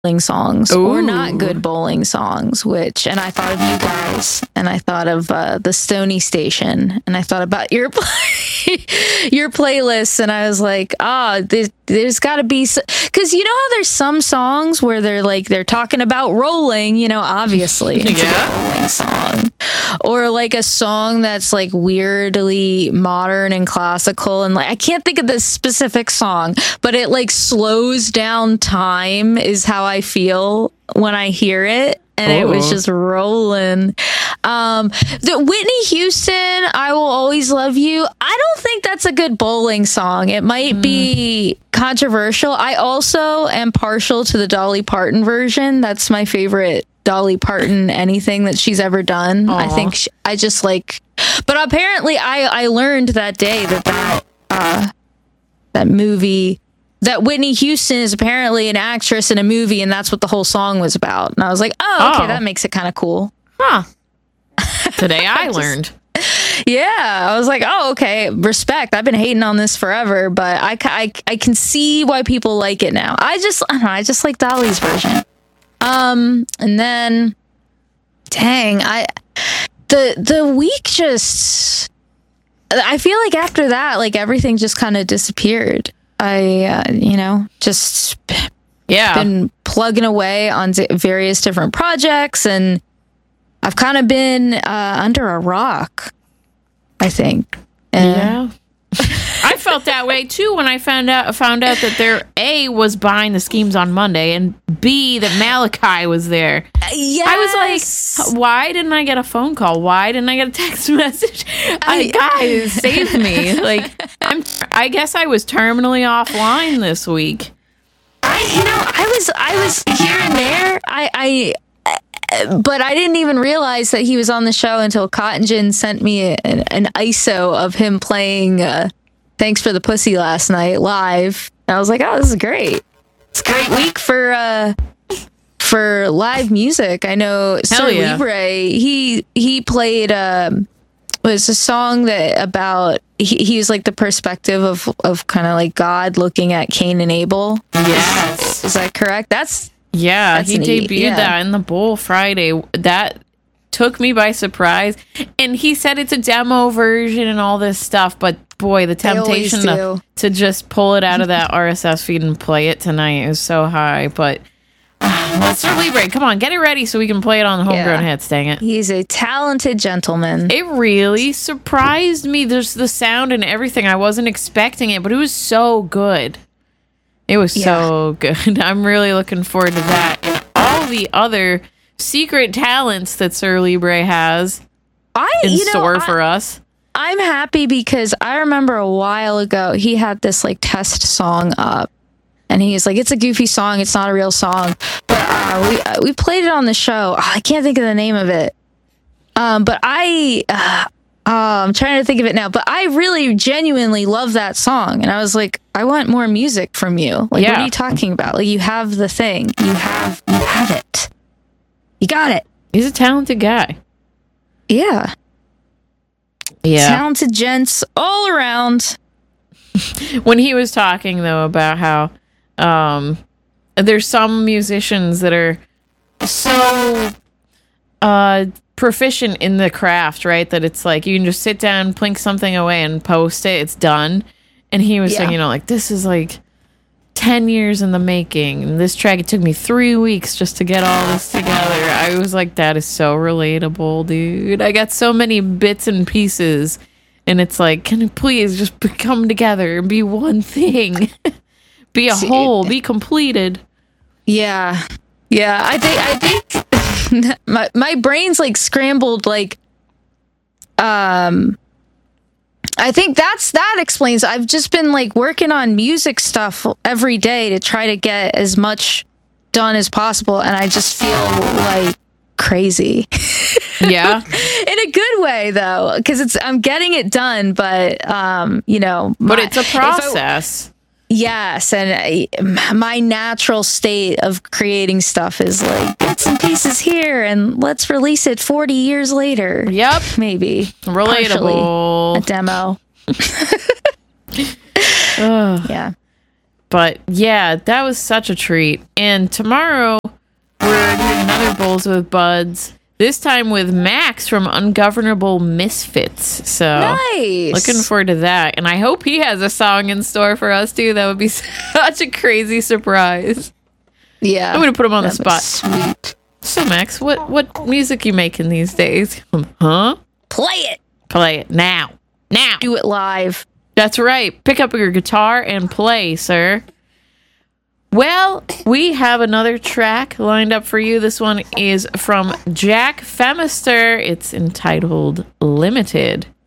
songs Ooh. or not good bowling songs, and I thought of you guys, and I thought of the Stony Station, and I thought about your your playlists, and I was like, there's got to be, because you know how there's some songs where they're talking about rolling, obviously it's a bowling song, or like a song that's like weirdly modern and classical, and like I can't think of this specific song, but it like slows down time is how I feel when I hear it. And it was just rolling. The Whitney Houston, I Will Always Love You. I don't think that's a good bowling song. It might be controversial. I also am partial to the Dolly Parton version. That's my favorite Dolly Parton anything that she's ever done. Aww. I think I just like, but apparently I learned that day that movie, that Whitney Houston is apparently an actress in a movie, and that's what the whole song was about. And I was like, okay, that makes it kind of cool. Huh. Today I learned. Yeah, I was like, okay, respect. I've been hating on this forever, but I can see why people like it now. I don't know, I just like Dolly's version. And then, dang, the week just, I feel like after that, like everything just kind of disappeared. I, just been plugging away on various different projects, and I've kind of been under a rock, I think. Yeah. I felt that way too when I found out that there A was behind the schemes on Monday, and B that Malachi was there. Yes. I was like, why didn't I get a phone call? Why didn't I get a text message? Guys, save me! Like I guess I was terminally offline this week. I was here and there. But I didn't even realize that he was on the show until Cotton Gin sent me an ISO of him playing Thanks for the Pussy last night live. And I was like, oh, this is great. It's a great week for live music. I know Sir Libre, he played was a song that about he was like the perspective of kind of like God looking at Cain and Abel. Yes. Is that correct? He debuted that in the Bowl Friday. That took me by surprise. And he said it's a demo version and all this stuff, but boy, the temptation to just pull it out of that RSS feed and play it tonight is so high. But let's Sir Libre, come on, get it ready so we can play it on the Homegrown Hits, dang it. He's a talented gentleman. It really surprised me. There's the sound and everything. I wasn't expecting it, but it was so good. It was so good. I'm really looking forward to that. And all the other secret talents that Sir Libre has in store for us. I'm happy because I remember a while ago he had this like test song up, and he's like, it's a goofy song, it's not a real song. But we played it on the show. I can't think of the name of it. But I'm trying to think of it now, but I really genuinely love that song. And I was like, I want more music from you. Like, what are you talking about? Like, you have the thing. You have it. You got it. He's a talented guy. Yeah. Yeah. Talented gents all around. When he was talking, though, about how there's some musicians that are so proficient in the craft, right? That it's like you can just sit down, plink something away, and post it. It's done. And he was saying, like, this is like 10 years in the making. And this track, it took me 3 weeks just to get all this together. I was like, that is so relatable, dude. I got so many bits and pieces. And it's like, can it please just come together and be one thing? Be a whole, be completed. Yeah. Yeah. I think my brain's like scrambled, like, I think that explains. I've just been like working on music stuff every day to try to get as much done as possible, and I just feel like crazy. Yeah. In a good way though, because I'm getting it done, but but it's a process. Yes, and my natural state of creating stuff is like bits and pieces here, and let's release it 40 years later. Yep. Maybe. Relatable. Partially a demo. Yeah. But yeah, that was such a treat. And tomorrow we're doing another Bowls with Buds. This time with Max from Ungovernable Misfits. So nice. Looking forward to that. And I hope he has a song in store for us too. That would be such a crazy surprise. Yeah. I'm going to put him on the spot. Sweet. So Max, what music you making these days? Huh? Play it. Play it now. Now. Do it live. That's right. Pick up your guitar and play, sir. Well, we have another track lined up for you. This one is from Jack Femister. It's entitled Limited.